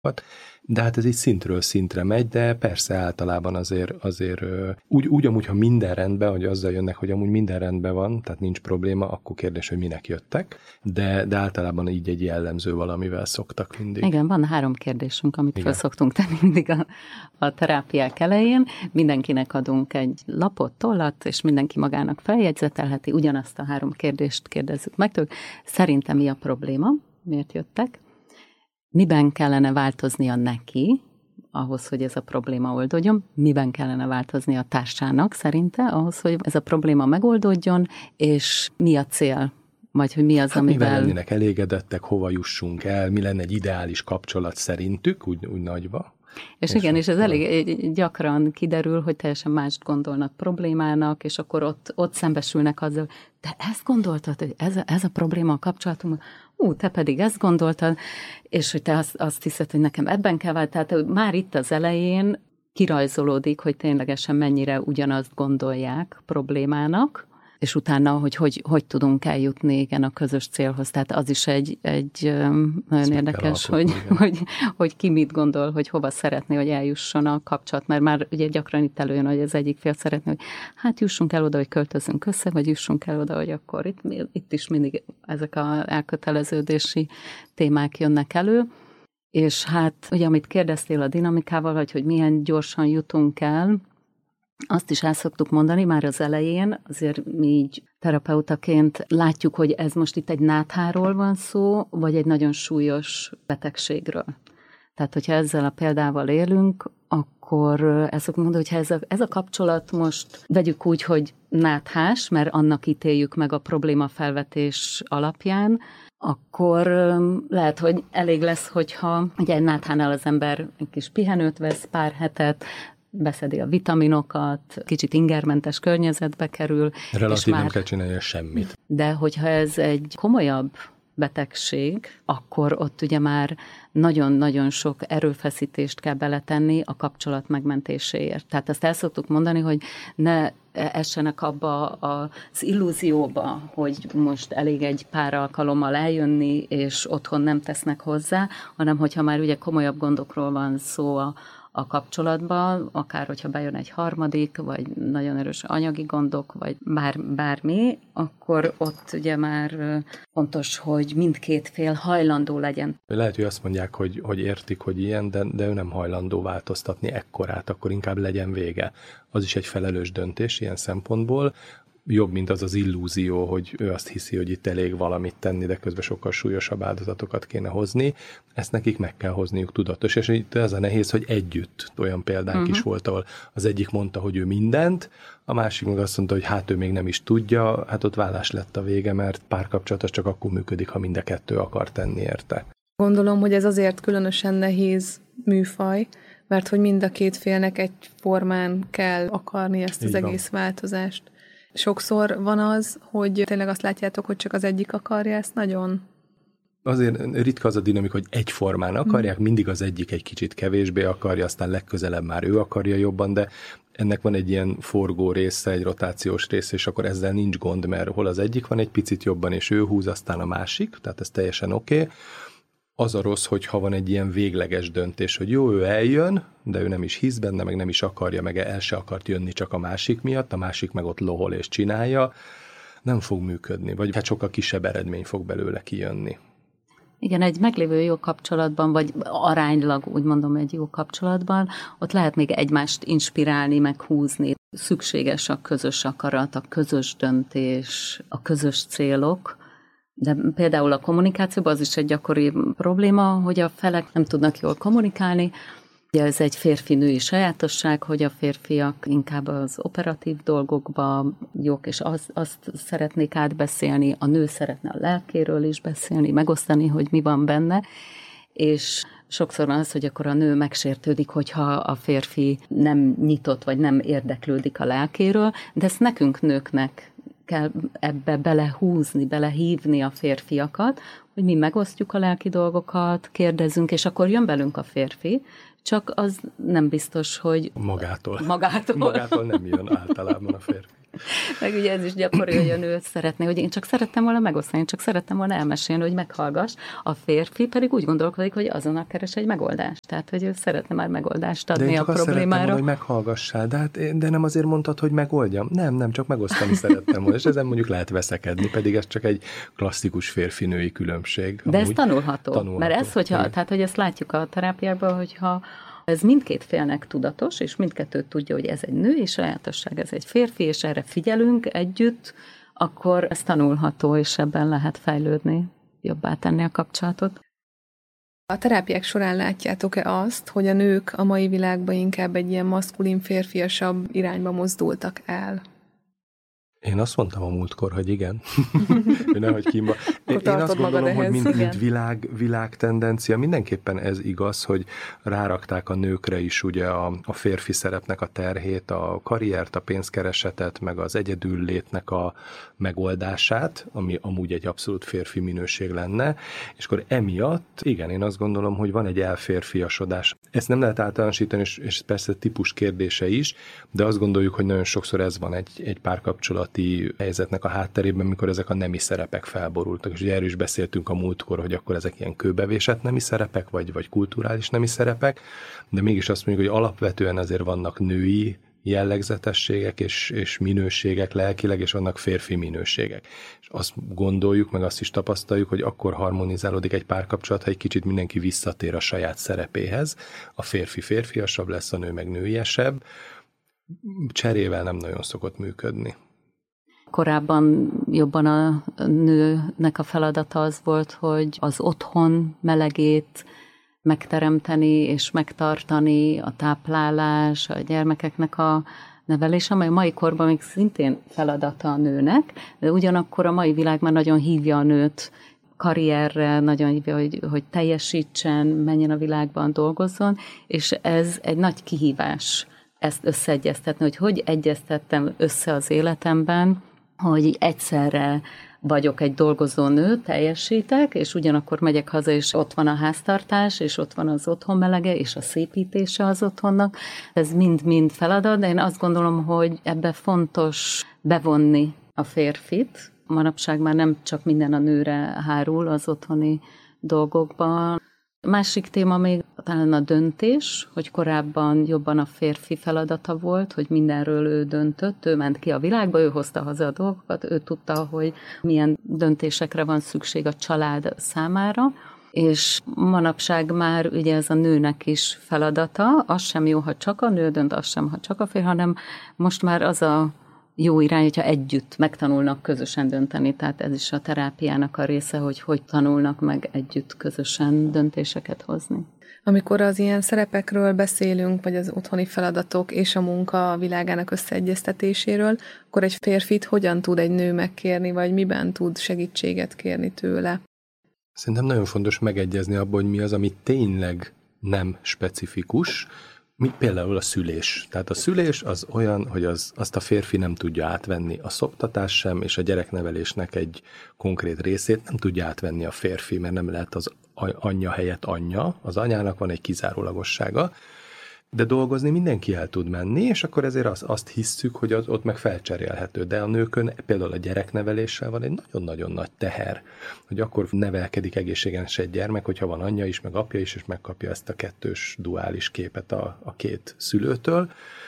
De hát ez így szintről szintre megy, de persze általában azért úgy amúgy, ha minden rendben, hogy azzal jönnek, hogy amúgy minden rendben van, tehát nincs probléma, akkor kérdés, hogy minek jöttek, de általában így egy jellemző valamivel szoktak mindig. Igen, van 3 kérdésünk, amit fel szoktunk tenni mindig a terápiák elején. Mindenkinek adunk egy lapot, tollat, és mindenki magának feljegyzetelheti, ugyanazt a 3 kérdést kérdezzük meg tőlük. Szerintem mi a probléma? Miért jöttek? Miben kellene változnia neki, ahhoz, hogy ez a probléma oldódjon, miben kellene változni a társának szerinte, ahhoz, hogy ez a probléma megoldódjon, és mi a cél, vagy hogy mi az, amivel... Mivel lennének elégedettek, hova jussunk el, mi lenne egy ideális kapcsolat szerintük, úgy nagyba. És igen, és ez elég gyakran kiderül, hogy teljesen mást gondolnak problémának, és akkor ott szembesülnek azzal, de ezt gondoltad, hogy ez a probléma a kapcsolatunkban, te pedig ezt gondoltad, és hogy te azt hiszed, hogy nekem ebben kell változni. Tehát már itt az elején kirajzolódik, hogy ténylegesen mennyire ugyanazt gondolják problémának, és utána, hogy tudunk eljutni igen, a közös célhoz. Tehát az is egy nagyon érdekes, hogy ki mit gondol, hogy hova szeretné, hogy eljusson a kapcsolat. Mert már ugye gyakran itt előjön, hogy az egyik fél szeretné, hogy hát jussunk el oda, hogy költözünk össze, vagy jussunk el oda, hogy akkor itt is mindig ezek az elköteleződési témák jönnek elő. És hát ugye, amit kérdeztél a dinamikával, hogy milyen gyorsan jutunk el, azt is el szoktuk mondani már az elején, azért mi így terapeutaként látjuk, hogy ez most itt egy nátháról van szó, vagy egy nagyon súlyos betegségről. Tehát, hogyha ezzel a példával élünk, akkor el szoktuk mondani, hogyha ez a kapcsolat most vegyük úgy, hogy náthás, mert annak ítéljük meg a problémafelvetés alapján, akkor lehet, hogy elég lesz, hogyha ugye egy náthánál az ember egy kis pihenőt vesz, pár hetet, beszedi a vitaminokat, kicsit ingermentes környezetbe kerül. Relatív nem kell csinálni semmit. De hogyha ez egy komolyabb betegség, akkor ott ugye már nagyon-nagyon sok erőfeszítést kell beletenni a kapcsolat megmentéséért. Tehát azt el szoktuk mondani, hogy ne essenek abba az illúzióba, hogy most elég egy pár alkalommal eljönni, és otthon nem tesznek hozzá, hanem hogyha már ugye komolyabb gondokról van szó a kapcsolatban, akár hogyha bejön egy harmadik, vagy nagyon erős anyagi gondok, vagy bármi, akkor ott ugye már fontos, hogy mindkét fél hajlandó legyen. Lehet, hogy azt mondják, hogy értik, hogy ilyen, de ő nem hajlandó változtatni ekkorát, akkor inkább legyen vége. Az is egy felelős döntés ilyen szempontból. Jobb, mint az illúzió, hogy ő azt hiszi, hogy itt elég valamit tenni, de közben sokkal súlyosabb áldozatokat kéne hozni. Ezt nekik meg kell hozniuk tudatos. És itt az a nehéz, hogy együtt olyan példánk is volt, ahol az egyik mondta, hogy ő mindent, a másik meg azt mondta, hogy hát ő még nem is tudja, hát ott vállás lett a vége, mert párkapcsolatos csak akkor működik, ha mind a kettő akar tenni érte. Gondolom, hogy ez azért különösen nehéz műfaj, mert hogy mind a két félnek egyformán kell akarni ezt az egész változást. Sokszor van az, hogy tényleg azt látjátok, hogy csak az egyik akarja ezt nagyon? Azért ritka az a dinamika, hogy egyformán akarják, mindig az egyik egy kicsit kevésbé akarja, aztán legközelebb már ő akarja jobban, de ennek van egy ilyen forgó része, egy rotációs része, és akkor ezzel nincs gond, mert hol az egyik van egy picit jobban, és ő húz, aztán a másik, tehát ez teljesen oké. Az a rossz, hogyha van egy ilyen végleges döntés, hogy jó, ő eljön, de ő nem is hisz benne, meg nem is akarja, meg el se akart jönni csak a másik miatt, a másik meg ott lohol és csinálja, nem fog működni, vagy hát sokkal kisebb eredmény fog belőle kijönni. Igen, egy meglévő jó kapcsolatban, vagy aránylag úgy mondom egy jó kapcsolatban, ott lehet még egymást inspirálni, meg húzni. Szükséges a közös akarat, a közös döntés, a közös célok, de például a kommunikációban az is egy gyakori probléma, hogy a felek nem tudnak jól kommunikálni. Ugye ez egy férfi-női sajátosság, hogy a férfiak inkább az operatív dolgokba jók, és azt szeretnék átbeszélni, a nő szeretne a lelkéről is beszélni, megosztani, hogy mi van benne, és sokszor az, hogy akkor a nő megsértődik, hogyha a férfi nem nyitott, vagy nem érdeklődik a lelkéről, de ezt nekünk nőknek kell ebbe belehúzni, belehívni a férfiakat, hogy mi megosztjuk a lelki dolgokat, kérdezzünk, és akkor jön velünk a férfi, csak az nem biztos, hogy... Magától. Magától Nem jön általában a férfi. Meg ugye ez is gyakori, hogy a nő szeretné, hogy én csak szerettem volna megosztani, én csak szerettem volna elmesélni, hogy meghallgass. A férfi pedig úgy gondolkodik, hogy azonnal keres egy megoldást. Tehát, hogy ő szeretne már megoldást adni a problémára. Volna, hogy meghallgassál, de nem azért mondtad, hogy megoldjam. Nem, csak megosztani szerettem volna. És ezen mondjuk lehet veszekedni, pedig ez csak egy klasszikus férfi-női különbség. De ez tanulható. Mert ez, tehát, hogy ezt látjuk a terápiákban, hogyha ez mindkét félnek tudatos, és mindkettőt tudja, hogy ez egy női sajátosság, ez egy férfi, és erre figyelünk együtt, akkor ez tanulható, és ebben lehet fejlődni, jobbá tenni a kapcsolatot. A terápiák során látjátok-e azt, hogy a nők a mai világban inkább egy ilyen maszkulin, férfiasabb irányba mozdultak el? Én azt mondtam a múltkor, hogy igen. Nehogy kínba. Én azt gondolom, hogy mint világ tendencia, mindenképpen ez igaz, hogy rárakták a nőkre is ugye a férfi szerepnek a terhét, a karriert, a pénzkeresetet, meg az egyedül létnek a megoldását, ami amúgy egy abszolút férfi minőség lenne, és akkor emiatt, igen, én azt gondolom, hogy van egy elférfiasodás. Ezt nem lehet általánosítani, és persze típus kérdése is, de azt gondoljuk, hogy nagyon sokszor ez van egy párkapcsolat helyzetnek a hátterében, mikor ezek a nemi szerepek felborultak. És ugye erről is beszéltünk a múltkor, hogy akkor ezek ilyen kőbevésett nemi szerepek, vagy kulturális nemi szerepek, de mégis azt mondjuk, hogy alapvetően azért vannak női jellegzetességek és minőségek lelkileg, és vannak férfi minőségek. És azt gondoljuk, meg azt is tapasztaljuk, hogy akkor harmonizálódik egy párkapcsolat, ha egy kicsit mindenki visszatér a saját szerepéhez. A férfi férfiasabb lesz, a nő meg nőiesebb. Cserével nem nagyon szokott működni. Korábban jobban a nőnek a feladata az volt, hogy az otthon melegét megteremteni és megtartani, a táplálás, a gyermekeknek a nevelés, amely a mai korban még szintén feladata a nőnek, de ugyanakkor a mai világ már nagyon hívja a nőt karrierre, nagyon hívja, hogy teljesítsen, menjen a világban, dolgozzon, és ez egy nagy kihívás ezt összeegyeztetni, hogy egyeztettem össze az életemben, hogy egyszerre vagyok egy dolgozó nő, teljesítek, és ugyanakkor megyek haza, és ott van a háztartás, és ott van az otthon melege, és a szépítése az otthonnak. Ez mind-mind feladat, de én azt gondolom, hogy ebbe fontos bevonni a férfit. Manapság már nem csak minden a nőre hárul az otthoni dolgokban. Másik téma még talán a döntés, hogy korábban jobban a férfi feladata volt, hogy mindenről ő döntött, ő ment ki a világba, ő hozta haza a dolgokat, ő tudta, hogy milyen döntésekre van szükség a család számára, és manapság már ugye ez a nőnek is feladata, az sem jó, ha csak a nő dönt, az sem, ha csak a férfi, hanem most már az a jó irány, hogyha együtt megtanulnak közösen dönteni, tehát ez is a terápiának a része, hogy tanulnak meg együtt közösen döntéseket hozni. Amikor az ilyen szerepekről beszélünk, vagy az otthoni feladatok és a munka világának összeegyeztetéséről, akkor egy férfit hogyan tud egy nő megkérni, vagy miben tud segítséget kérni tőle? Szerintem nagyon fontos megegyezni abban, hogy mi az, ami tényleg nem specifikus, mint például a szülés. Tehát a szülés az olyan, hogy azt a férfi nem tudja átvenni, a szoptatás sem, és a gyereknevelésnek egy konkrét részét nem tudja átvenni a férfi, mert nem lehet az anyja helyett anyja, az anyának van egy kizárólagossága, de dolgozni mindenki el tud menni, és akkor ezért azt hisszük, hogy ott meg felcserélhető. De a nőkön például a gyerekneveléssel van egy nagyon-nagyon nagy teher, hogy akkor nevelkedik egészséges egy gyermek, hogyha van anyja is, meg apja is, és megkapja ezt a kettős duális képet a két szülőtől.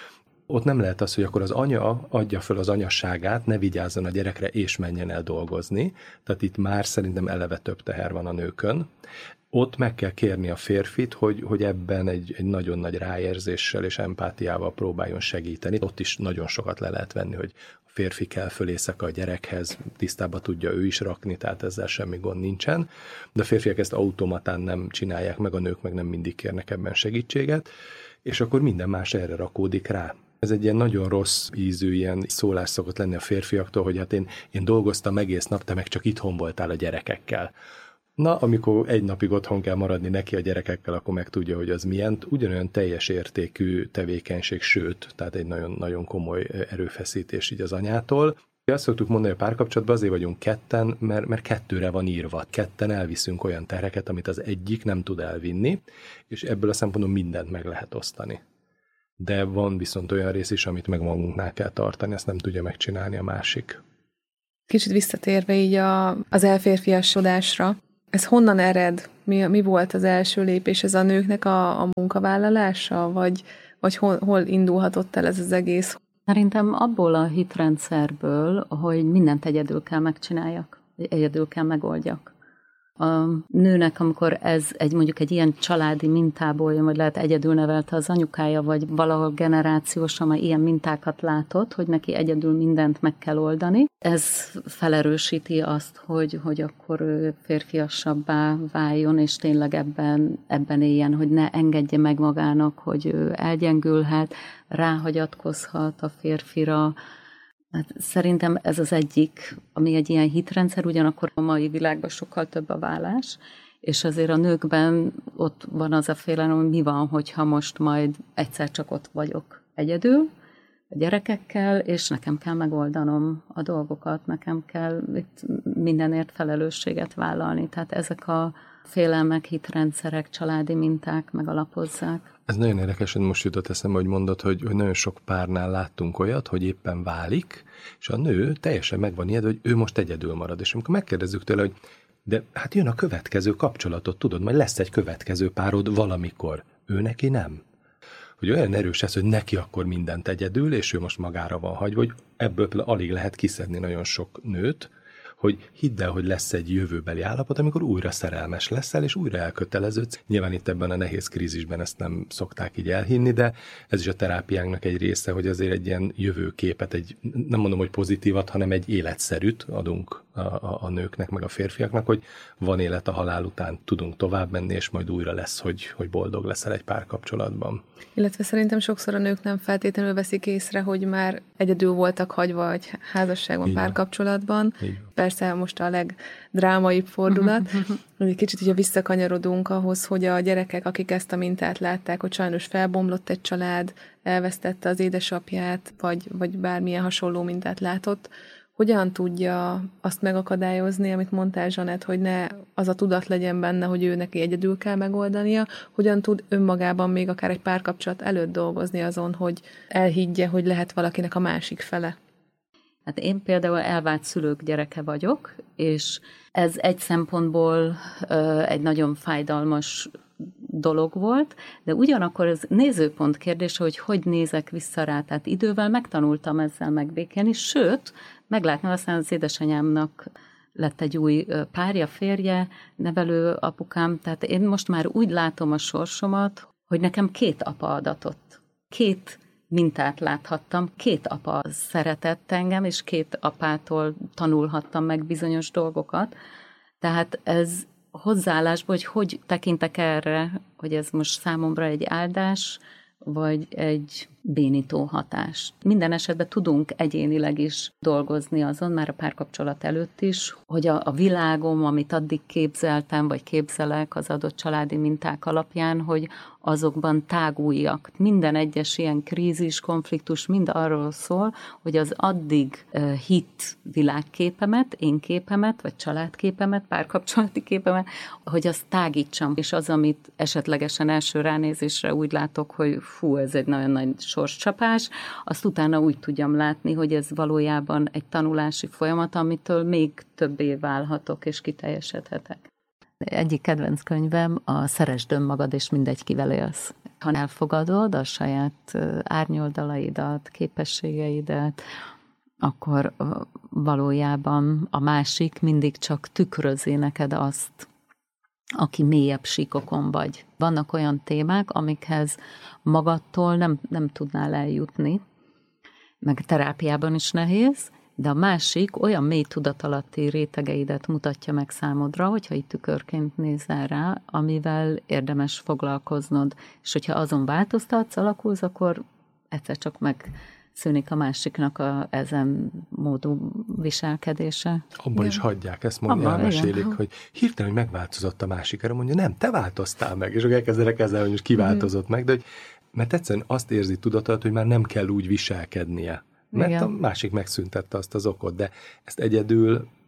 Ott nem lehet az, hogy akkor az anya adja föl az anyasságát, ne vigyázzon a gyerekre, és menjen el dolgozni. Tehát itt már szerintem eleve több teher van a nőkön. Ott meg kell kérni a férfit, hogy ebben egy nagyon nagy ráérzéssel és empátiával próbáljon segíteni. Ott is nagyon sokat le lehet venni, hogy a férfi kell föl éjszaka a gyerekhez, tisztába tudja ő is rakni, tehát ezzel semmi gond nincsen. De a férfiak ezt automatán nem csinálják meg, a nők meg nem mindig kérnek ebben segítséget, és akkor minden más erre rakódik rá. Ez egy ilyen nagyon rossz ízű ilyen szólás szokott lenni a férfiaktól, hogy hát én dolgoztam egész nap, te meg csak itthon voltál a gyerekekkel. Na, amikor egy napig otthon kell maradni neki a gyerekekkel, akkor meg tudja, hogy az milyen. Ugyanolyan teljes értékű tevékenység, sőt, tehát egy nagyon-nagyon komoly erőfeszítés így az anyától. Azt szoktuk mondani, hogy a párkapcsolatban azért vagyunk ketten, mert kettőre van írva. Ketten elviszünk olyan terheket, amit az egyik nem tud elvinni, és ebből a szempontból mindent meg lehet osztani. de van viszont olyan rész is, amit meg magunknál kell tartani, ezt nem tudja megcsinálni a másik. Kicsit visszatérve így az elférfiasodásra, ez honnan ered? Mi volt az első lépés? Ez a nőknek a munkavállalása? Vagy hol indulhatott el ez az egész? Szerintem abból a hitrendszerből, hogy mindent egyedül kell megcsináljak, egyedül kell megoldjak. A nőnek, amikor ez mondjuk egy ilyen családi mintából jön, vagy lehet egyedül nevelte az anyukája, vagy valahol generációsan már ilyen mintákat látott, hogy neki egyedül mindent meg kell oldani. Ez felerősíti azt, hogy akkor ő férfiasabbá váljon, és tényleg ebben éljen, hogy ne engedje meg magának, hogy ő elgyengülhet, ráhagyatkozhat a férfira. Hát szerintem ez az egyik, ami egy ilyen hitrendszer, ugyanakkor a mai világban sokkal több a vállás, és azért a nőkben ott van az a félelem, hogy mi van, hogyha most majd egyszer csak ott vagyok egyedül, a gyerekekkel, és nekem kell megoldanom a dolgokat, nekem kell itt mindenért felelősséget vállalni. Tehát ezek a félelmek, hitrendszerek, családi minták megalapozzák. Ez nagyon érdekes, hogy most jutott eszembe, hogy mondod, hogy nagyon sok párnál láttunk olyat, hogy éppen válik, és a nő teljesen meg van ijedve, hogy ő most egyedül marad. És amikor megkérdezzük tőle, hogy de hát jön a következő kapcsolatot, tudod, majd lesz egy következő párod valamikor. Ő neki nem. Hogy olyan erős ez, hogy neki akkor mindent egyedül, és ő most magára van hagyva, hogy ebből alig lehet kiszedni nagyon sok nőt, hogy hidd el, hogy lesz egy jövőbeli állapot, amikor újra szerelmes leszel, és újra elköteleződsz. Nyilván itt ebben a nehéz krízisben ezt nem szokták így elhinni, de ez is a terápiánknak egy része, hogy azért egy ilyen jövőképet, nem mondom, hogy pozitívat, hanem egy életszerűt adunk a nőknek, meg a férfiaknak, hogy van élet a halál után, tudunk tovább menni, és majd újra lesz, hogy boldog leszel egy párkapcsolatban. Illetve szerintem sokszor a nők nem feltétlenül veszik észre, hogy már egyedül voltak hagyva egy házasságban, párkapcsolatban. Persze most a legdrámaibb fordulat, hogy egy kicsit ugye visszakanyarodunk ahhoz, hogy a gyerekek, akik ezt a mintát látták, hogy sajnos felbomlott egy család, elvesztette az édesapját, vagy bármilyen hasonló mintát látott, hogyan tudja azt megakadályozni, amit mondtál, Zsanett, hogy ne az a tudat legyen benne, hogy ő neki egyedül kell megoldania, hogyan tud önmagában még akár egy párkapcsolat előtt dolgozni azon, hogy elhiggye, hogy lehet valakinek a másik fele? Hát én például elvált szülők gyereke vagyok, és ez egy szempontból egy nagyon fájdalmas dolog volt, de ugyanakkor ez nézőpont kérdése, hogy nézek vissza rá. Tehát idővel megtanultam ezzel megbékélni, sőt, meglátni, aztán az édesanyámnak lett egy új párja, férje, nevelő apukám, tehát én most már úgy látom a sorsomat, hogy nekem 2 apa adatott. 2 mintát láthattam, 2 apa szeretett engem, és 2 apától tanulhattam meg bizonyos dolgokat. Tehát ez hozzáállásból, hogy tekintek erre, hogy ez most számomra egy áldás, vagy egy bénító hatás. Minden esetben tudunk egyénileg is dolgozni azon, már a párkapcsolat előtt is, hogy a világom, amit addig képzeltem, vagy képzelek az adott családi minták alapján, hogy azokban táguljak. Minden egyes ilyen krízis, konfliktus mind arról szól, hogy az addig hit világképemet, én képemet, vagy családképemet, párkapcsolati képemet, hogy azt tágítsam, és az, amit esetlegesen első ránézésre úgy látok, hogy fú, ez egy nagyon nagy sorscsapás, azt utána úgy tudjam látni, hogy ez valójában egy tanulási folyamat, amitől még többé válhatok, és kiteljesedhetek. Egyik kedvenc könyvem a Szeresd önmagad, és mindegy, kivel élsz. Ha elfogadod a saját árnyoldalaidat, képességeidet, akkor valójában a másik mindig csak tükrözi neked azt, aki mélyebb síkokon vagy. Vannak olyan témák, amikhez magadtól nem tudnál eljutni, meg terápiában is nehéz, de a másik olyan mély tudatalatti rétegeidet mutatja meg számodra, hogyha itt tükörként nézel rá, amivel érdemes foglalkoznod. És hogyha azon változtatsz, alakulsz, akkor egyszer csak megszűnik a másiknak ezen módú viselkedése. Abban is hagyják, ezt elmesélik, hogy hirtelen, hogy megváltozott a másik. Erre mondja, nem, te változtál meg, és akkor elkezdenek ezzel, hogy most kiváltozott meg, de mert egyszerűen azt érzi tudatot, hogy már nem kell úgy viselkednie. Mert a másik megszüntette azt az okot, de ezt egyedül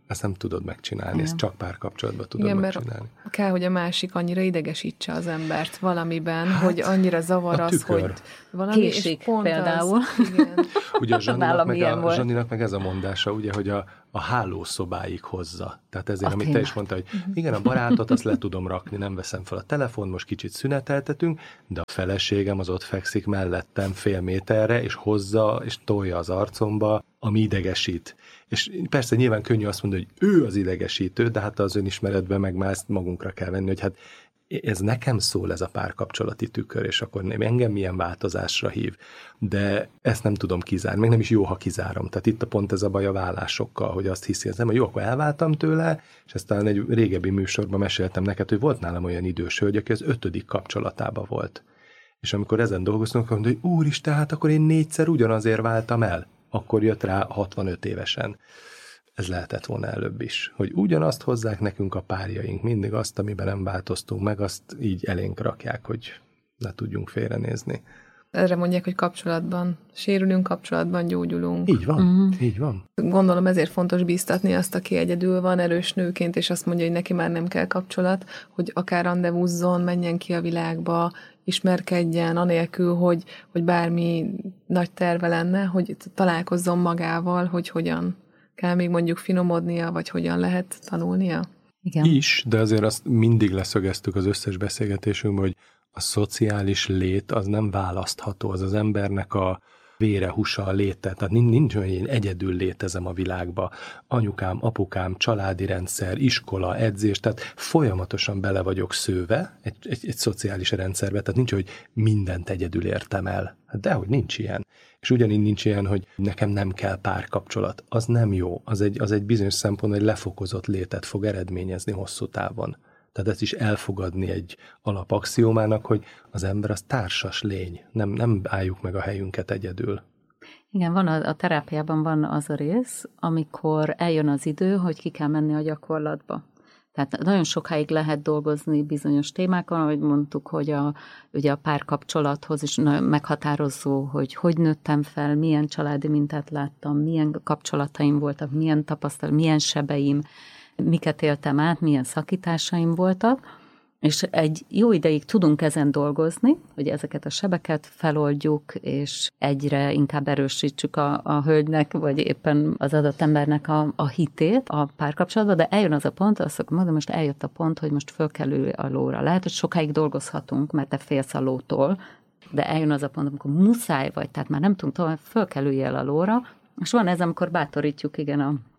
Ezt nem tudod megcsinálni, ezt csak párkapcsolatban tudod megcsinálni. Kell, hogy a másik annyira idegesítse az embert valamiben, hogy annyira zavar az, hogy valami, késik, és pont például. Az, igen. Ugye a Zsaninak meg ez a mondása, ugye, hogy a hálószobáig hozza. Tehát ezért, amit te is mondtál, hogy igen, a barátot azt le tudom rakni, nem veszem fel a telefon, most kicsit szüneteltetünk, de a feleségem az ott fekszik mellettem fél méterre, és hozza, és tolja az arcomba, ami idegesít. És persze nyilván könnyű azt mondani, hogy ő az idegesítő, de hát az önismeretben meg már ezt magunkra kell venni, hogy hát ez nekem szól, ez a párkapcsolati tükör, és akkor engem milyen változásra hív. De ezt nem tudom kizárni, meg nem is jó, ha kizárom. Tehát itt pont ez a baj a vállásokkal, hogy azt hiszi, hogy jó, akkor elváltam tőle, és ezt talán egy régebbi műsorban meséltem neked, hogy volt nálam olyan idős hölgy, aki az 5. kapcsolatában volt. És amikor ezen dolgoztunk, akkor mondta, hogy úristen, hát akkor én 4-szer ugyanazért váltam el. Akkor jött rá 65 évesen. Ez lehetett volna előbb is. Hogy ugyanazt hozzák nekünk a párjaink, mindig azt, amiben nem változtunk meg, azt így elénk rakják, hogy ne tudjunk félrenézni. Erre mondják, hogy kapcsolatban sérülünk, kapcsolatban gyógyulunk. Így van, így van. Gondolom ezért fontos bíztatni azt, aki egyedül van erős nőként, és azt mondja, hogy neki már nem kell kapcsolat, hogy akár randevúzzon, menjen ki a világba, ismerkedjen, anélkül, hogy bármi nagy terve lenne, hogy találkozzon magával, hogy hogyan kell még mondjuk finomodnia, vagy hogyan lehet tanulnia. Igen. Is, de azért azt mindig leszögeztük az összes beszélgetésünkben, hogy a szociális lét az nem választható, az embernek a vére, húsa, a léte. Tehát nincs olyan, hogy én egyedül létezem a világba. Anyukám, apukám, családi rendszer, iskola, edzés, tehát folyamatosan bele vagyok szőve egy szociális rendszerbe, tehát nincs, hogy mindent egyedül értem el. Hát dehogy nincs ilyen. És ugyanígy nincs ilyen, hogy nekem nem kell párkapcsolat. Az nem jó. Az egy bizonyos szempontból egy lefokozott létet fog eredményezni hosszú távon. Tehát ezt is elfogadni egy alapaxiómának, hogy az ember az társas lény. Nem álljuk meg a helyünket egyedül. Igen, van a terápiában van az a rész, amikor eljön az idő, hogy ki kell menni a gyakorlatba. Tehát nagyon sokáig lehet dolgozni bizonyos témákon, ahogy mondtuk, hogy ugye a párkapcsolathoz is meghatározó, hogy nőttem fel, milyen családi mintát láttam, milyen kapcsolataim voltak, milyen tapasztalat, milyen sebeim, miket éltem át, milyen szakításaim voltak, és egy jó ideig tudunk ezen dolgozni, hogy ezeket a sebeket feloldjuk, és egyre inkább erősítsük a hölgynek, vagy éppen az adott embernek a hitét a párkapcsolatban, de eljön az a pont, azt mondom, most eljött a pont, hogy most föl kell ülni a lóra. Lehet, hogy sokáig dolgozhatunk, mert te félsz a lótól, de eljön az a pont, amikor muszáj vagy, tehát már nem tudunk tovább, föl kell üljél a lóra, és van ez, amikor bátorítjuk, igen,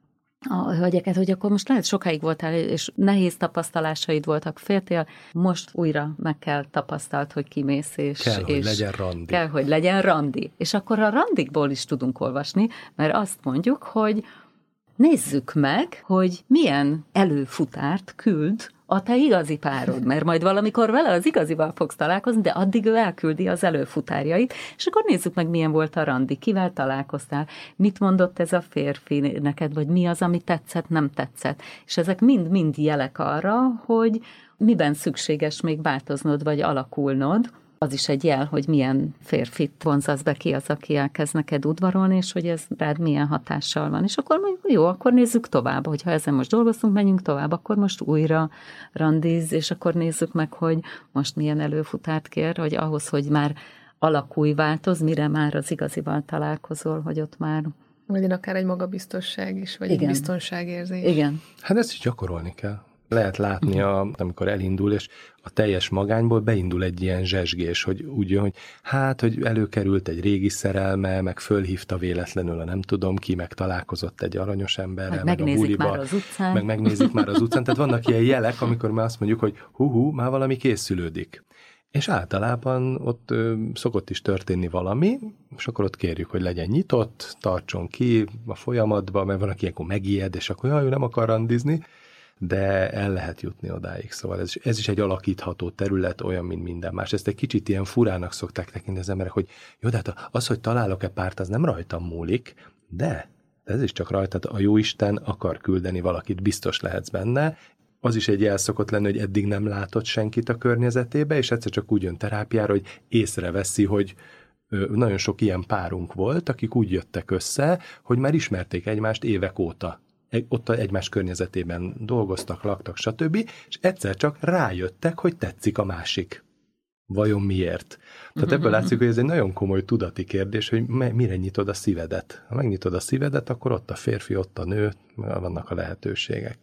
a hölgyeket, hogy akkor most lehet sokáig voltál, és nehéz tapasztalásaid voltak, féltél, most újra meg kell tapasztalt, hogy kimész, és hogy legyen randi. Kell, hogy legyen randi. És akkor a randikból is tudunk olvasni, mert azt mondjuk, hogy nézzük meg, hogy milyen előfutárt küld a te igazi párod, mert majd valamikor vele az igazival fogsz találkozni, de addig ő elküldi az előfutárjait, és akkor nézzük meg, milyen volt a randi, kivel találkoztál, mit mondott ez a férfi neked, vagy mi az, ami tetszett, nem tetszett. És ezek mind jelek arra, hogy miben szükséges még változnod, vagy alakulnod. Az is egy jel, hogy milyen férfit vonzasz be, ki az, aki elkezd neked udvarolni, és hogy ez rád milyen hatással van. És akkor mondjuk, jó, akkor nézzük tovább, hogyha ezen most dolgoztunk, menjünk tovább, akkor most újra randiz, és akkor nézzük meg, hogy most milyen előfutárt kér, hogy ahhoz, hogy már alakulj, változ, mire már az igazival találkozol, hogy ott már... Legyen akár egy magabiztosság is, vagy egy biztonságérzés. Igen. Hát ezt is gyakorolni kell. Lehet látni, amikor elindul, és a teljes magányból beindul egy ilyen zsesgés, hogy úgy jön, hogy hogy előkerült egy régi szerelme, meg fölhívta véletlenül a nem tudom ki, meg találkozott egy aranyos emberrel, meg a buliba. Már az utcán. Meg megnézik már az utcán. Tehát vannak ilyen jelek, amikor már azt mondjuk, hogy már valami készülődik. És általában ott szokott is történni valami, és akkor ott kérjük, hogy legyen nyitott, tartson ki a folyamatba, mert van, aki ilyenkor megijed, és akkor ő nem akar randizni, de el lehet jutni odáig. Szóval ez is egy alakítható terület, olyan, mint minden más. Ezt egy kicsit ilyen furának szokták tekinteni az emberek, hogy jó, de hát az, hogy találok-e párt, az nem rajtam múlik, de ez is csak rajtad. A jóisten akar küldeni valakit, biztos lehetsz benne. Az is egy jel szokott lenni, hogy eddig nem látott senkit a környezetébe, és egyszer csak úgy jön terápiára, hogy észreveszi, hogy nagyon sok ilyen párunk volt, akik úgy jöttek össze, hogy már ismerték egymást évek óta. ott egymás környezetében dolgoztak, laktak, stb., és egyszer csak rájöttek, hogy tetszik a másik. Vajon miért? Tehát ebből látszik, hogy ez egy nagyon komoly tudati kérdés, hogy mire nyitod a szívedet. Ha megnyitod a szívedet, akkor ott a férfi, ott a nő, vannak a lehetőségek.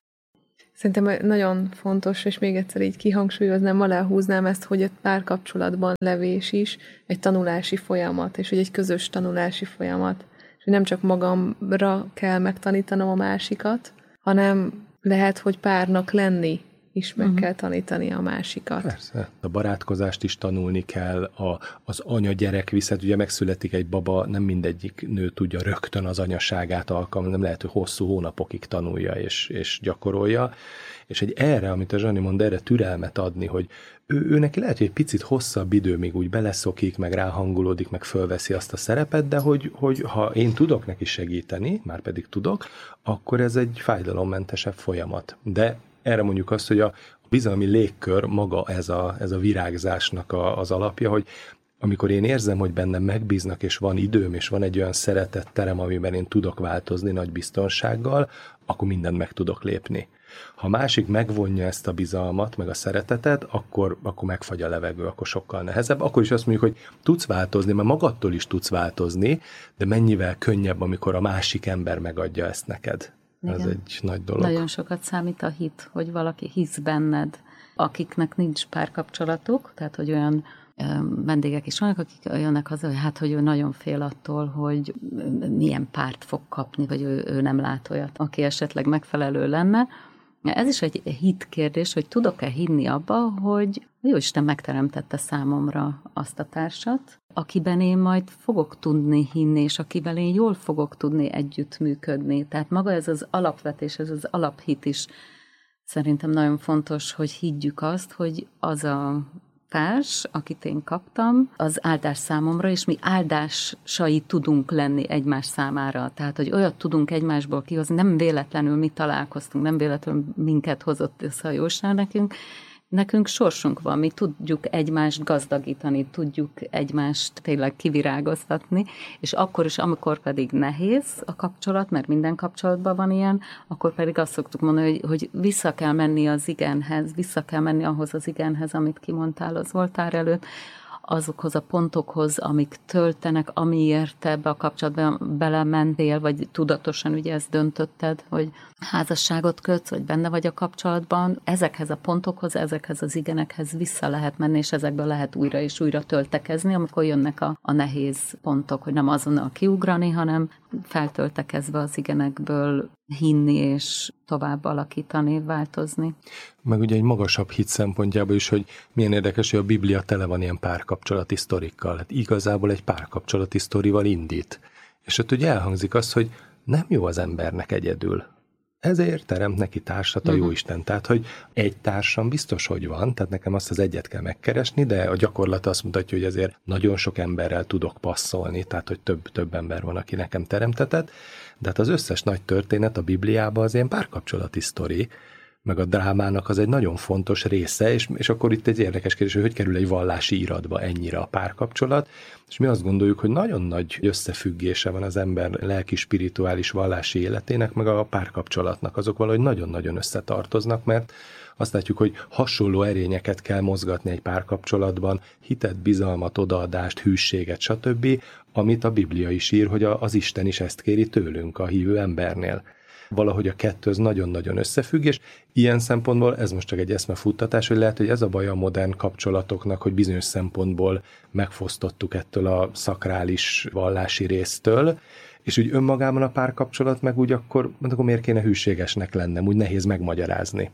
Szerintem nagyon fontos, és még egyszer így kihangsúlyoznám, aláhúznám ezt, hogy a párkapcsolatban levés is egy tanulási folyamat, és hogy egy közös tanulási folyamat. És hogy nem csak magamra kell megtanítanom a másikat, hanem lehet, hogy párnak lenni is meg kell tanítani a másikat. Persze. A barátkozást is tanulni kell, az anya-gyerek viszont, ugye megszületik egy baba, nem mindegyik nő tudja rögtön az anyaságát alkalmazni, nem lehet, hogy hosszú hónapokig tanulja és gyakorolja. És egy erre, amit a Zsani mond, erre türelmet adni, hogy ő neki lehet, hogy egy picit hosszabb idő, még úgy beleszokik, meg ráhangolódik, meg fölveszi azt a szerepet, de hogy ha én tudok neki segíteni, már pedig tudok, akkor ez egy fájdalommentesebb folyamat. De erre mondjuk azt, hogy a bizalmi légkör maga ez a virágzásnak az alapja, hogy amikor én érzem, hogy bennem megbíznak, és van időm, és van egy olyan szeretett terem, amiben én tudok változni nagy biztonsággal, akkor mindent meg tudok lépni. Ha a másik megvonja ezt a bizalmat, meg a szeretetet, akkor megfagy a levegő, akkor sokkal nehezebb. Akkor is azt mondjuk, hogy tudsz változni, mert magadtól is tudsz változni, de mennyivel könnyebb, amikor a másik ember megadja ezt neked. Igen. Ez egy nagy dolog. Nagyon sokat számít a hit, hogy valaki hisz benned, akiknek nincs párkapcsolatuk, tehát hogy olyan vendégek is vannak, akik jönnek haza, hogy hogy ő nagyon fél attól, hogy milyen párt fog kapni, vagy ő nem lát olyat, aki esetleg megfelelő lenne. Ez is egy hitkérdés, hogy tudok-e hinni abba, hogy Jóisten megteremtette számomra azt a társat, akiben én majd fogok tudni hinni, és akivel én jól fogok tudni együttműködni. Tehát maga ez az alapvetés, ez az alaphit is szerintem nagyon fontos, hogy higgyük azt, hogy az a társ, akit én kaptam, az áldás számomra, és mi áldásai tudunk lenni egymás számára. Tehát, hogy olyat tudunk egymásból kihozni, nem véletlenül mi találkoztunk, nem véletlenül minket hozott össze a Jóisten nekünk sorsunk van, mi tudjuk egymást gazdagítani, tudjuk egymást tényleg kivirágoztatni, és akkor is, amikor pedig nehéz a kapcsolat, mert minden kapcsolatban van ilyen, akkor pedig azt szoktuk mondani, hogy vissza kell menni az igenhez, vissza kell menni ahhoz az igenhez, amit kimondtál az oltár előtt, azokhoz a pontokhoz, amik töltenek, amiért ebbe a kapcsolatban belementél, vagy tudatosan ugye ezt döntötted, hogy házasságot kötsz, vagy benne vagy a kapcsolatban, ezekhez a pontokhoz, ezekhez az igenekhez vissza lehet menni, és ezekből lehet újra és újra töltekezni, amikor jönnek a nehéz pontok, hogy nem azonnal kiugrani, hanem feltöltekezve az igenekből hinni és tovább alakítani, változni. Meg ugye egy magasabb hit szempontjából is, hogy milyen érdekes, hogy a Biblia tele van ilyen párkapcsolati sztorikkal. Hát igazából egy párkapcsolati sztorival indít. És ott ugye elhangzik az, hogy nem jó az embernek egyedül. Ezért teremt neki társat a Jóisten. Tehát, hogy egy társam biztos, hogy van, tehát nekem azt az egyet kell megkeresni, de a gyakorlat azt mutatja, hogy azért nagyon sok emberrel tudok passzolni, tehát, hogy több ember van, aki nekem teremtetett. De hát az összes nagy történet a Bibliában az ilyen párkapcsolati sztori, meg a drámának az egy nagyon fontos része, és akkor itt egy érdekes kérdés, hogy kerül egy vallási iratba ennyire a párkapcsolat, és mi azt gondoljuk, hogy nagyon nagy összefüggése van az ember lelki, spirituális, vallási életének, meg a párkapcsolatnak, azok valahogy nagyon-nagyon összetartoznak, mert azt látjuk, hogy hasonló erényeket kell mozgatni egy párkapcsolatban, hitet, bizalmat, odaadást, hűséget, stb., amit a Biblia is ír, hogy az Isten is ezt kéri tőlünk, a hívő embernél. Valahogy a kettő az nagyon-nagyon összefügg, és ilyen szempontból ez most csak egy eszmefuttatás, hogy lehet, hogy ez a baj a modern kapcsolatoknak, hogy bizonyos szempontból megfosztottuk ettől a szakrális vallási résztől, és úgy önmagában a párkapcsolat meg úgy akkor miért kéne hűségesnek lennem, úgy nehéz megmagyarázni.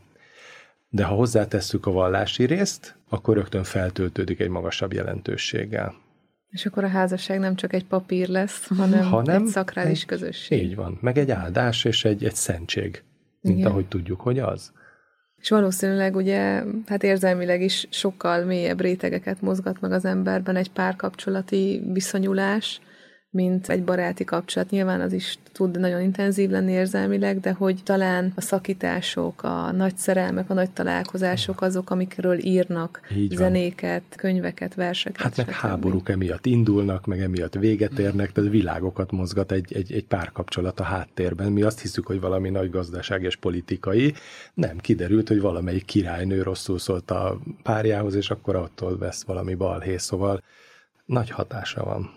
De ha hozzátesszük a vallási részt, akkor rögtön feltöltődik egy magasabb jelentőséggel. És akkor a házasság nem csak egy papír lesz, hanem egy szakrális közösség. Így van. Meg egy áldás és egy szentség, mint igen. Ahogy tudjuk, hogy az. És valószínűleg ugye, hát érzelmileg is sokkal mélyebb rétegeket mozgat meg az emberben egy párkapcsolati viszonyulás, mint egy baráti kapcsolat. Nyilván az is tud nagyon intenzív lenni érzelmileg, de hogy talán a szakítások, a nagy szerelmek, a nagy találkozások azok, amikről írnak zenéket, könyveket, verseket. Hát meg háborúk emiatt indulnak, meg emiatt véget érnek, tehát világokat mozgat egy párkapcsolat a háttérben. Mi azt hiszük, hogy valami nagy gazdaság és politikai. Nem, kiderült, hogy valamelyik királynő rosszul szólt a párjához, és akkor attól vesz valami balhé, szóval nagy hatása van.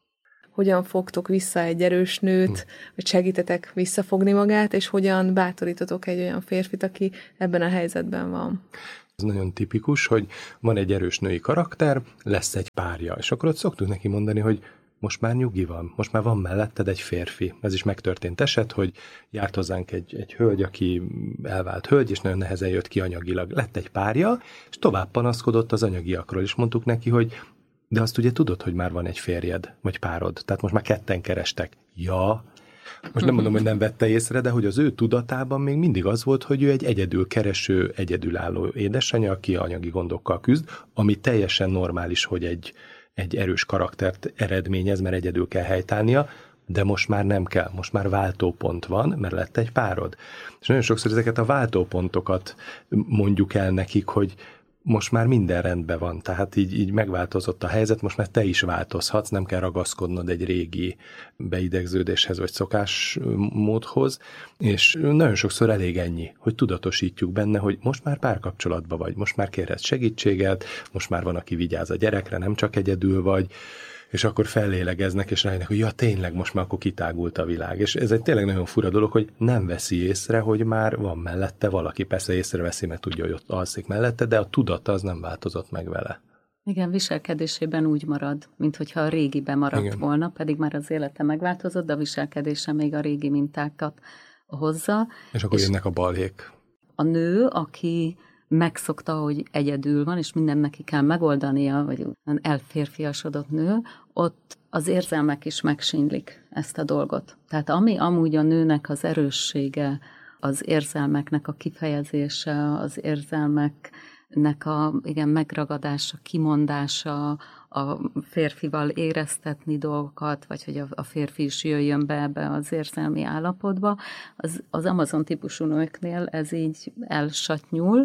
Hogyan fogtok vissza egy erős nőt, vagy segítetek visszafogni magát, és hogyan bátorítotok egy olyan férfit, aki ebben a helyzetben van? Ez nagyon tipikus, hogy van egy erős női karakter, lesz egy párja, és akkor ott szoktuk neki mondani, hogy most már nyugi van, most már van melletted egy férfi. Ez is megtörtént eset, hogy járt hozzánk egy hölgy, aki elvált hölgy, és nagyon nehezen jött ki anyagilag. Lett egy párja, és tovább panaszkodott az anyagiakról, és mondtuk neki, hogy de azt ugye tudod, hogy már van egy férjed, vagy párod, tehát most már ketten kerestek. Ja, most nem mondom, hogy nem vette észre, de hogy az ő tudatában még mindig az volt, hogy ő egy egyedül kereső, egyedülálló édesanyja, aki anyagi gondokkal küzd, ami teljesen normális, hogy egy erős karaktert eredményez, mert egyedül kell helytállnia, de most már nem kell, most már váltópont van, mert lett egy párod. És nagyon sokszor ezeket a váltópontokat mondjuk el nekik, hogy most már minden rendben van, tehát így megváltozott a helyzet, most már te is változhatsz, nem kell ragaszkodnod egy régi beidegződéshez vagy szokásmódhoz, és nagyon sokszor elég ennyi, hogy tudatosítjuk benne, hogy most már párkapcsolatban vagy, most már kérhetsz segítséget, most már van, aki vigyáz a gyerekre, nem csak egyedül vagy, és akkor fellélegeznek, és rájönnek, hogy ja, tényleg most már akkor kitágult a világ. És ez egy tényleg nagyon fura dolog, hogy nem veszi észre, hogy már van mellette valaki. Persze észreveszi, mert tudja, hogy ott alszik mellette, de a tudata az nem változott meg vele. Igen, viselkedésében úgy marad, mint hogyha a régiben maradt Igen. volna, pedig már az élete megváltozott, de a viselkedése még a régi mintákat hozza. És akkor jönnek a balhék. A nő, aki megszokta, hogy egyedül van, és minden neki kell megoldania, vagy elférfiasodott nő, ott az érzelmek is megsínlik ezt a dolgot. Tehát ami amúgy a nőnek az erőssége, az érzelmeknek a kifejezése, az érzelmeknek a megragadása, kimondása, a férfival éreztetni dolgokat, vagy hogy a férfi is jöjjön be ebbe az érzelmi állapotba, az Amazon típusú nőknél ez így elsatnyul,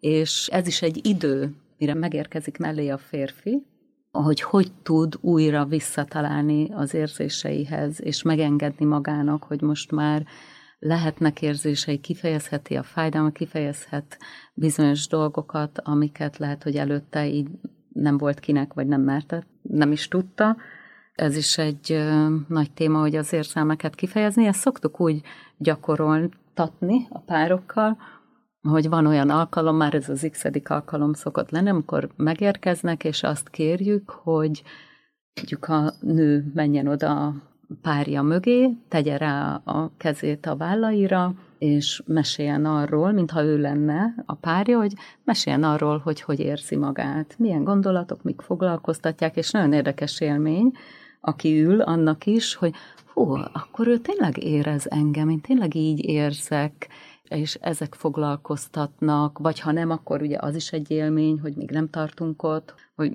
és ez is egy idő, mire megérkezik mellé a férfi, hogy tud újra visszatalálni az érzéseihez, és megengedni magának, hogy most már lehetnek érzései, kifejezheti a fájdalmat, kifejezhet bizonyos dolgokat, amiket lehet, hogy előtte így nem volt kinek, vagy nem merte, nem is tudta. Ez is egy nagy téma, hogy az érzelmeket kifejezni. Ezt szoktuk úgy gyakoroltatni a párokkal, hogy van olyan alkalom, már ez az x-edik alkalom szokott lenni, amikor megérkeznek, és azt kérjük, hogy mondjuk a nő menjen oda a párja mögé, tegye rá a kezét a vállaira, és meséljen arról, mintha ő lenne a párja, hogy meséljen arról, hogy érzi magát, milyen gondolatok, mik foglalkoztatják, és nagyon érdekes élmény, aki ül, annak is, hogy akkor ő tényleg érez engem, én tényleg így érzek, és ezek foglalkoztatnak, vagy ha nem, akkor ugye az is egy élmény, hogy még nem tartunk ott, hogy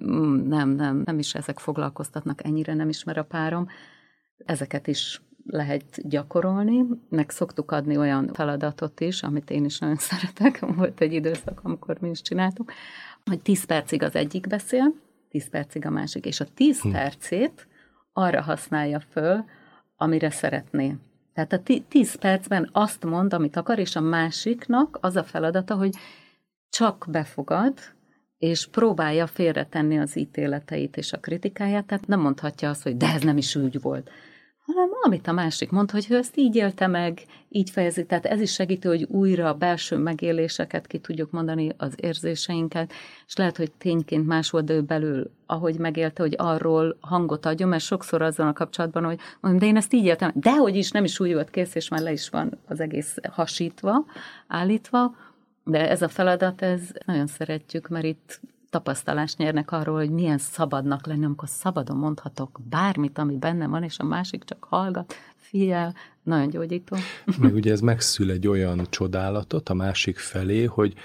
nem is ezek foglalkoztatnak, ennyire nem ismer a párom. Ezeket is lehet gyakorolni, meg szoktuk adni olyan feladatot is, amit én is nagyon szeretek, volt egy időszak, amikor mi is csináltuk, hogy 10 percig az egyik beszél, 10 percig a másik, és a 10 percét arra használja föl, amire szeretné. Tehát a 10 percben azt mond, amit akar, és a másiknak az a feladata, hogy csak befogad, és próbálja félretenni az ítéleteit és a kritikáját, tehát nem mondhatja azt, hogy de ez nem is úgy volt, hanem amit a másik mond, hogy ő ezt így élte meg, így fejezi, tehát ez is segítő, hogy újra a belső megéléseket ki tudjuk mondani, az érzéseinket, és lehet, hogy tényként más volt, de ő belül, ahogy megélte, hogy arról hangot adjon, mert sokszor azzal a kapcsolatban, hogy mondom, de én ezt így éltem, dehogy is, nem is úgy volt kész, és már le is van az egész hasítva, állítva, de ez a feladat, ez nagyon szeretjük, mert itt tapasztalást nyernek arról, hogy milyen szabadnak lenni, amikor szabadon mondhatok bármit, ami bennem van, és a másik csak hallgat, figyel, nagyon gyógyító. Meg ugye ez megszül egy olyan csodálatot a másik felé, hogy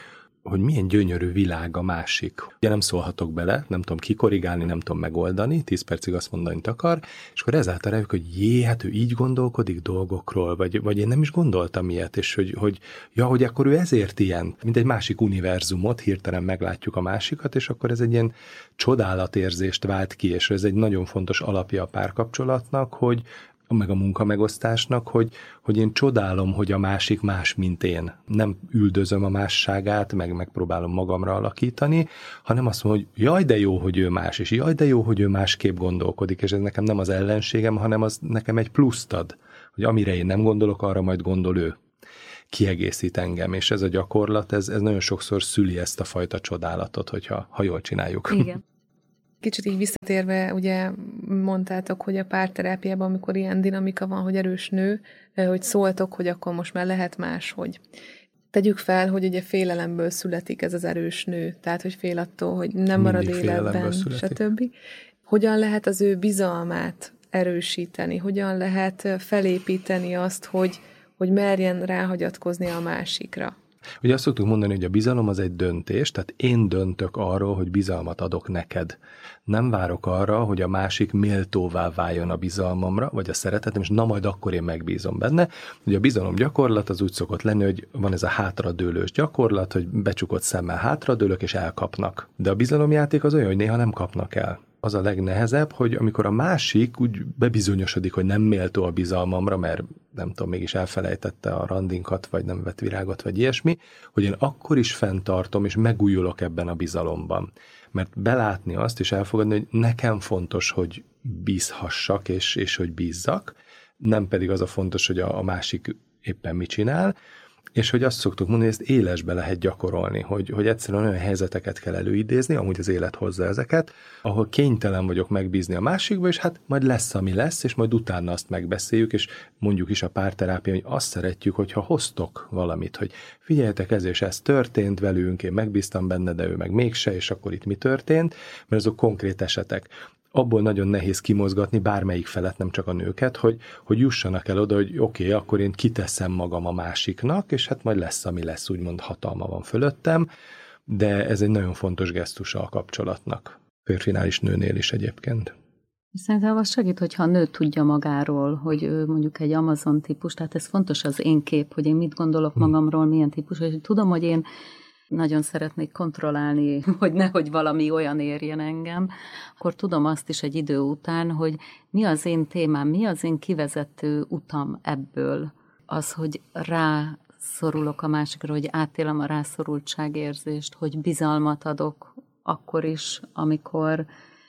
hogy milyen gyönyörű világ a másik. Ugye nem szólhatok bele, nem tudom kikorrigálni, nem tudom megoldani, 10 percig azt mondani, amit akar, és akkor ezáltal rájövök, hogy hát ő így gondolkodik dolgokról, vagy én nem is gondoltam ilyet, és hogy akkor ő ezért ilyen, mint egy másik univerzumot, hirtelen meglátjuk a másikat, és akkor ez egy ilyen csodálatérzést vált ki, és ez egy nagyon fontos alapja a párkapcsolatnak, meg a munkamegosztásnak, hogy én csodálom, hogy a másik más, mint én. Nem üldözöm a másságát, meg megpróbálom magamra alakítani, hanem azt mondom, hogy jaj, de jó, hogy ő más, és jaj, de jó, hogy ő másképp gondolkodik, és ez nekem nem az ellenségem, hanem az nekem egy pluszt ad, hogy amire én nem gondolok, arra majd gondol ő. Kiegészít engem, és ez a gyakorlat, ez nagyon sokszor szüli ezt a fajta csodálatot, ha jól csináljuk. Igen. Kicsit így visszatérve, ugye mondtátok, hogy a párterápiában, amikor ilyen dinamika van, hogy erős nő, hogy szóltok, hogy akkor most már lehet máshogy. Tegyük fel, hogy ugye félelemből születik ez az erős nő, tehát hogy fél attól, hogy nem marad életben, stb. Hogyan lehet az ő bizalmát erősíteni? Hogyan lehet felépíteni azt, hogy merjen ráhagyatkozni a másikra? Ugye azt szoktuk mondani, hogy a bizalom az egy döntés, tehát én döntök arról, hogy bizalmat adok neked. Nem várok arra, hogy a másik méltóvá váljon a bizalmamra, vagy a szeretetem, és na majd akkor én megbízom benne. Ugye a bizalom gyakorlat az úgy szokott lenni, hogy van ez a hátradőlős gyakorlat, hogy becsukott szemmel hátradőlök, és elkapnak. De a bizalomjáték az olyan, hogy néha nem kapnak el. Az a legnehezebb, hogy amikor a másik úgy bebizonyosodik, hogy nem méltó a bizalmamra, mert nem tudom, mégis elfelejtette a randinkat, vagy nem vett virágot, vagy ilyesmi, hogy én akkor is fenntartom, és megújulok ebben a bizalomban. Mert belátni azt, és elfogadni, hogy nekem fontos, hogy bízhassak, és hogy bízzak, nem pedig az a fontos, hogy a másik éppen mit csinál, és hogy azt szoktuk mondani, hogy ezt élesbe lehet gyakorolni, hogy egyszerűen olyan helyzeteket kell előidézni, amúgy az élet hozza ezeket, ahol kénytelen vagyok megbízni a másikba, és hát majd lesz, ami lesz, és majd utána azt megbeszéljük, és mondjuk is a párterápia, hogy azt szeretjük, hogyha hoztok valamit, hogy figyeljetek, ez és ez történt velünk, én megbíztam benne, de ő meg mégse, és akkor itt mi történt, mert azok konkrét esetek. Abból nagyon nehéz kimozgatni bármelyik felet, nem csak a nőket, hogy jussanak el oda, hogy oké, akkor én kiteszem magam a másiknak, és hát majd lesz, ami lesz, úgymond hatalma van fölöttem, de ez egy nagyon fontos gesztusa a kapcsolatnak. Férfinál is, nőnél is egyébként. Szerintem az segít, hogyha a nő tudja magáról, hogy ő mondjuk egy Amazon típus, tehát ez fontos az én kép, hogy én mit gondolok magamról, milyen típus, és tudom, hogy én nagyon szeretnék kontrollálni, hogy nehogy valami olyan érjen engem, akkor tudom azt is egy idő után, hogy mi az én témám, mi az én kivezető utam ebből. Az, hogy rászorulok a másikra, hogy átélem a rászorultságérzést, hogy bizalmat adok akkor is, amikor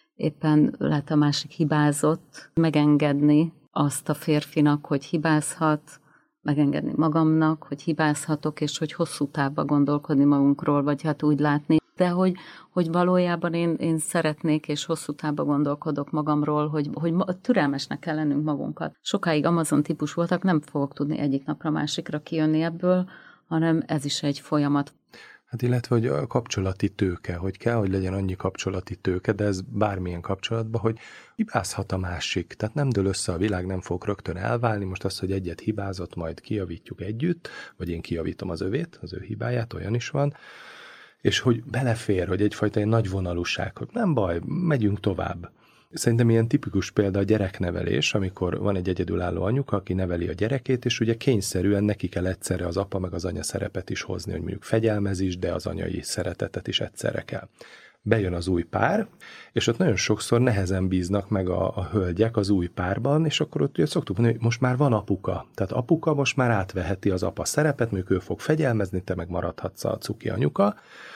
éppen lehet a másik hibázott, megengedni azt a férfinak, hogy hibázhat, megengedni magamnak, hogy hibázhatok, és hogy hosszú távban gondolkodni magunkról, vagy hát úgy látni, de hogy valójában én szeretnék, és hosszú távban gondolkodok magamról, hogy türelmesnek kell lennünk magunkat. Sokáig Amazon típus voltak, nem fogok tudni egyik napra másikra kijönni ebből, hanem ez is egy folyamat. Hát illetve, hogy a kapcsolati tőke, hogy kell, hogy legyen annyi kapcsolati tőke, de ez bármilyen kapcsolatban, hogy hibázhat a másik. Tehát nem dől össze a világ, nem fog rögtön elválni. Most az, hogy egyet hibázott, majd kijavítjuk együtt, vagy én kijavítom az övét, az ő hibáját, olyan is van. És hogy belefér, hogy egyfajta ilyen nagy vonalúság, hogy nem baj, megyünk tovább. Szerintem ilyen tipikus példa a gyereknevelés, amikor van egy egyedülálló anyuka, aki neveli a gyerekét, és ugye kényszerűen neki kell egyszerre az apa meg az anya szerepet is hozni, hogy mondjuk fegyelmez is, de az anyai szeretetet is egyszerre kell. Bejön az új pár, és ott nagyon sokszor nehezen bíznak meg a hölgyek az új párban, és akkor ott ugye szoktuk mondani, hogy most már van apuka. Tehát apuka most már átveheti az apa szerepet, mondjuk ő fog fegyelmezni, te meg maradhatsz a cuki anyuka.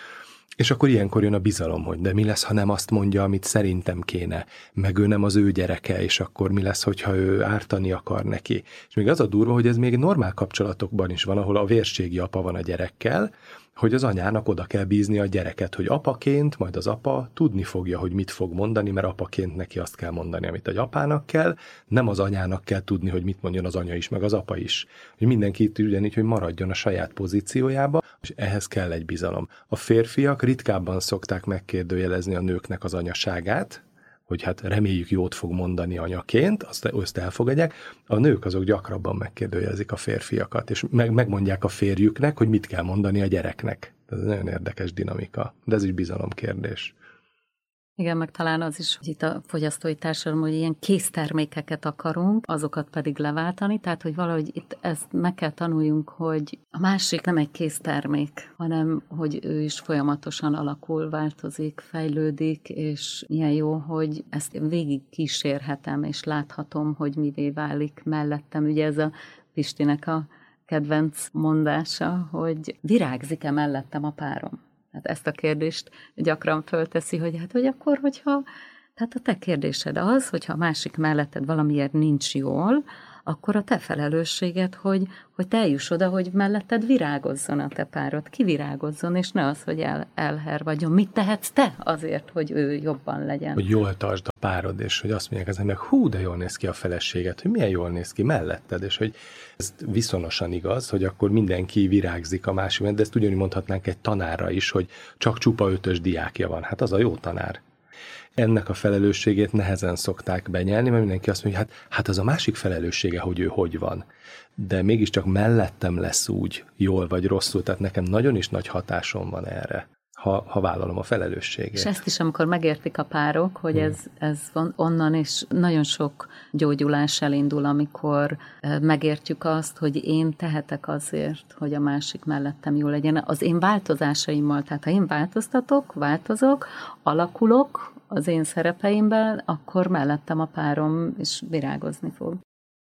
És akkor ilyenkor jön a bizalom, hogy de mi lesz, ha nem azt mondja, amit szerintem kéne, meg ő nem az ő gyereke, és akkor mi lesz, hogyha ő ártani akar neki. És még az a durva, hogy ez még normál kapcsolatokban is van, ahol a vérségi apa van a gyerekkel, hogy az anyának oda kell bízni a gyereket, hogy apaként, majd az apa tudni fogja, hogy mit fog mondani, mert apaként neki azt kell mondani, amit egy apának kell, nem az anyának kell tudni, hogy mit mondjon az anya is, meg az apa is. Hogy mindenki itt ugyanígy, hogy maradjon a saját pozíciójába, és ehhez kell egy bizalom. A férfiak ritkábban szokták megkérdőjelezni a nőknek az anyaságát, hogy hát reméljük jót fog mondani anyaként, azt elfogadják. A nők azok gyakrabban megkérdőjelezik a férfiakat, és megmondják a férjüknek, hogy mit kell mondani a gyereknek. Ez egy nagyon érdekes dinamika, de ez is bizalomkérdés. Igen, meg talán az is, hogy itt a fogyasztói társadalom, hogy ilyen késztermékeket akarunk, azokat pedig leváltani, tehát hogy valahogy itt ezt meg kell tanuljunk, hogy a másik nem egy késztermék, hanem hogy ő is folyamatosan alakul, változik, fejlődik, és milyen jó, hogy ezt végig kísérhetem, és láthatom, hogy mivé válik mellettem. Ugye ez a Pistinek a kedvenc mondása, hogy virágzik-e mellettem a párom? Hát ezt a kérdést gyakran fölteszi, hogy hát, hogy akkor, hogyha, tehát a te kérdésed az, hogyha a másik melletted valamiért nincs jól, akkor a te felelősséged, hogy te eljuss oda, hogy melletted virágozzon a te párod, kivirágozzon, és ne az, hogy elhervadjon. Mit tehetsz te azért, hogy ő jobban legyen? Hogy jól tartsd a párod, és hogy azt mondják az emberek, hú, de jól néz ki a feleséged, hogy milyen jól néz ki melletted, és hogy ez viszonosan igaz, hogy akkor mindenki virágzik a másik, de ezt ugyanúgy mondhatnánk egy tanárra is, hogy csak csupa 5-ös diákja van. Hát az a jó tanár. Ennek a felelősségét nehezen szokták benyelni, mert mindenki azt mondja, hogy hát az a másik felelőssége, hogy ő hogy van. De mégiscsak mellettem lesz úgy, jól vagy rosszul, tehát nekem nagyon is nagy hatásom van erre, ha vállalom a felelősségét. És ezt is, amikor megértik a párok, hogy ez van onnan, és nagyon sok gyógyulás elindul, amikor megértjük azt, hogy én tehetek azért, hogy a másik mellettem jó legyen. Az én változásaimmal, tehát ha én változtatok, változok, alakulok az én szerepeimben, akkor mellettem a párom is virágozni fog.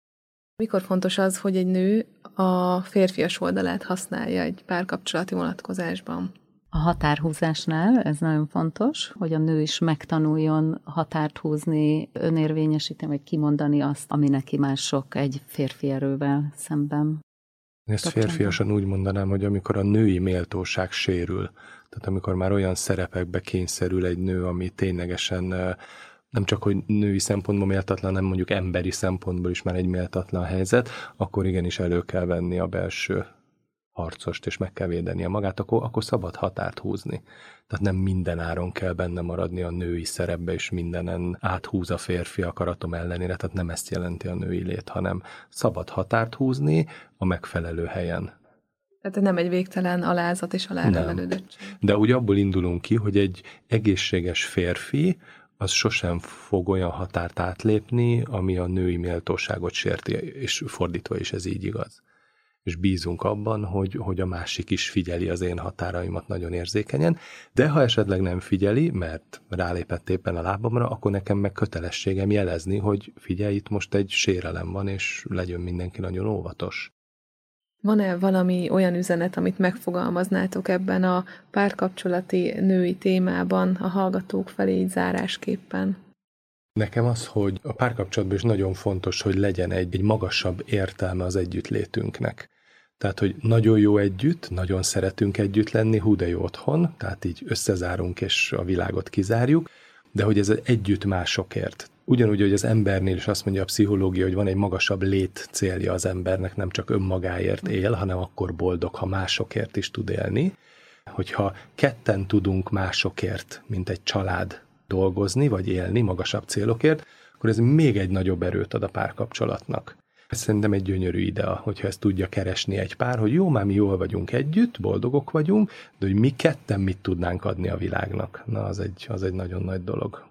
Mikor fontos az, hogy egy nő a férfias oldalát használja egy párkapcsolati vonatkozásban? A határhúzásnál ez nagyon fontos, hogy a nő is megtanuljon határt húzni, önérvényesíteni, vagy kimondani azt, ami neki már sok egy férfi erővel szemben. Ezt férfiasan úgy mondanám, hogy amikor a női méltóság sérül, tehát amikor már olyan szerepekbe kényszerül egy nő, ami ténylegesen nem csak, hogy női szempontból méltatlan, hanem mondjuk emberi szempontból is már egy méltatlan helyzet, akkor igenis elő kell venni a belső harcost, és meg kell védenie magát, akkor szabad határt húzni. Tehát nem minden áron kell benne maradni a női szerepbe, és mindenen áthúz a férfi akaratom ellenére, tehát nem ezt jelenti a női lét, hanem szabad határt húzni a megfelelő helyen. Tehát nem egy végtelen alázat és alárendelődöttség. De úgy abból indulunk ki, hogy egy egészséges férfi az sosem fog olyan határt átlépni, ami a női méltóságot sérti, és fordítva is ez így igaz. És bízunk abban, hogy a másik is figyeli az én határaimat nagyon érzékenyen, de ha esetleg nem figyeli, mert rálépett éppen a lábamra, akkor nekem meg kötelességem jelezni, hogy figyelj, itt most egy sérelem van, és legyen mindenki nagyon óvatos. Van-e valami olyan üzenet, amit megfogalmaznátok ebben a párkapcsolati női témában a hallgatók felé így zárásképpen? Nekem az, hogy a párkapcsolatban is nagyon fontos, hogy legyen egy magasabb értelme az együttlétünknek. Tehát, hogy nagyon jó együtt, nagyon szeretünk együtt lenni, hú de jó otthon, tehát így összezárunk és a világot kizárjuk, de hogy ez együtt másokért. Ugyanúgy, hogy az embernél is azt mondja a pszichológia, hogy van egy magasabb lét célja az embernek, nem csak önmagáért él, hanem akkor boldog, ha másokért is tud élni. Hogyha ketten tudunk másokért, mint egy család dolgozni, vagy élni magasabb célokért, akkor ez még egy nagyobb erőt ad a párkapcsolatnak. Ez szerintem egy gyönyörű idea, hogyha ezt tudja keresni egy pár, hogy jó, már mi jól vagyunk együtt, boldogok vagyunk, de hogy mi ketten mit tudnánk adni a világnak. Na, az egy nagyon nagy dolog.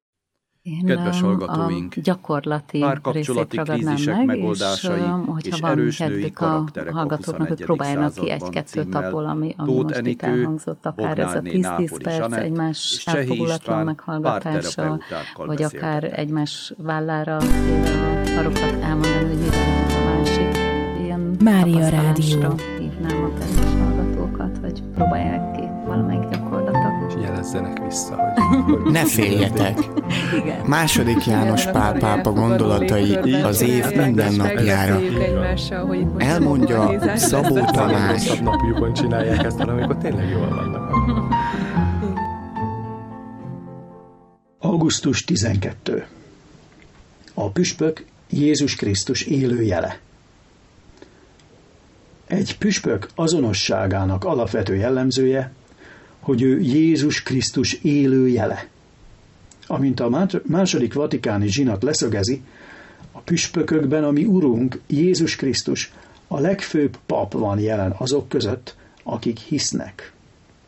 Én Kedves hallgatóink, a gyakorlati párkapcsolati krízisek megoldásai és erős női karakterek a 21. próbálnak ki egy-kettőt abból, ami most itt elhangzott, akár ez a 10-10 perc egymás elfogulatlan meghallgatása, vagy akár egymás vállára a karokat elmondani, hogy mit jelent a másik. Ilyen Mária Rádió. Hívnám a kedves hallgatókat, hogy próbálják ki valamelyik gyakorlatot. És jelezzenek vissza, hogy ne féljetek! Igen. Második János Pál pápa gondolatai az év minden napjára. Elmondja Szabó Tamás. Hosszabb napjukon csinálják ezt, hanem amikor tényleg jól vannak. Augusztus 12. A püspök Jézus Krisztus élő jele. Egy püspök azonosságának alapvető jellemzője, hogy ő Jézus Krisztus élő jele. Amint a második vatikáni zsinat leszögezi, a püspökökben a mi Urunk, Jézus Krisztus, a legfőbb pap van jelen azok között, akik hisznek.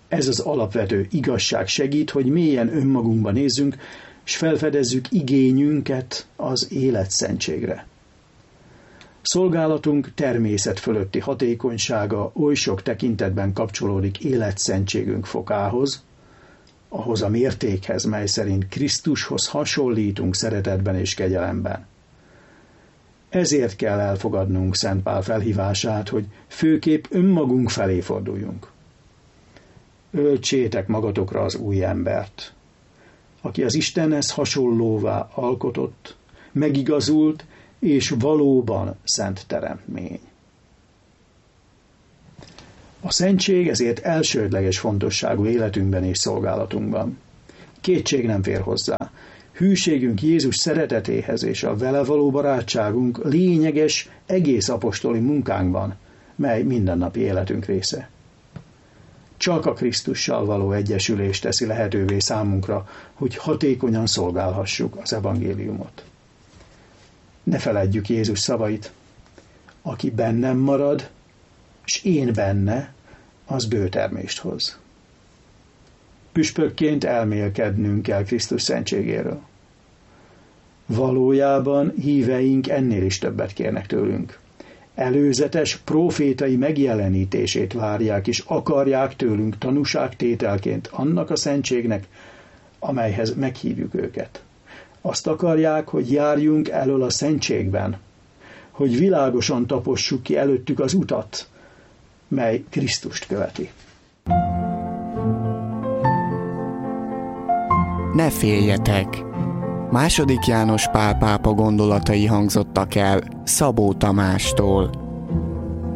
Ez az alapvető igazság segít, hogy mélyen önmagunkba nézzünk, és felfedezzük igényünket az életszentségre. Szolgálatunk természet fölötti hatékonysága oly sok tekintetben kapcsolódik életszentségünk fokához, ahhoz a mértékhez, mely szerint Krisztushoz hasonlítunk szeretetben és kegyelemben. Ezért kell elfogadnunk Szent Pál felhívását, hogy főképp önmagunk felé forduljunk. Öltsétek magatokra az új embert, aki az Istenhez hasonlóvá alkotott, megigazult és valóban szent teremtmény. A szentség ezért elsődleges fontosságú életünkben és szolgálatunkban. Kétség nem fér hozzá. Hűségünk Jézus szeretetéhez és a vele való barátságunk lényeges egész apostoli munkánkban, mely mindennapi életünk része. Csak a Krisztussal való egyesülés teszi lehetővé számunkra, hogy hatékonyan szolgálhassuk az evangéliumot. Ne feledjük Jézus szavait. Aki bennem marad, és én benne, az bő termést hoz. Püspökként elmélkednünk kell Krisztus szentségéről. Valójában híveink ennél is többet kérnek tőlünk. Előzetes prófétai megjelenítését várják, és akarják tőlünk tanúságtételként annak a szentségnek, amelyhez meghívjuk őket. Azt akarják, hogy járjunk elől a szentségben, hogy világosan tapossuk ki előttük az utat, mely Krisztust követi. Ne féljetek! II. János Pál pápa gondolatai hangzottak el Szabó Tamástól.